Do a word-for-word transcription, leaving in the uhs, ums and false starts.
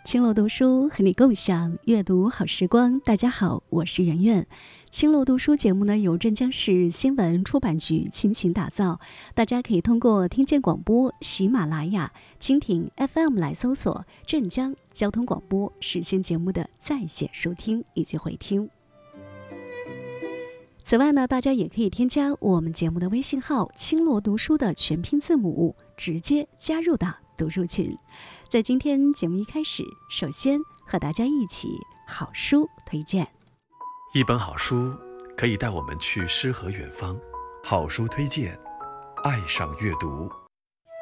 青楼读书和你共享阅读好时光。大家好，我是圆圆。青楼读书节目呢，由镇江市新闻出版局倾情打造，大家可以通过听见广播、喜马拉雅、蜻蜓 F M 来搜索镇江交通广播，实现节目的在线收听以及回听。此外呢，大家也可以添加我们节目的微信号青罗读书的全拼字母，直接加入到读书群。在今天节目一开始，首先和大家一起好书推荐。 一本好书可以带我们去诗和远方，好书推荐，爱上阅读。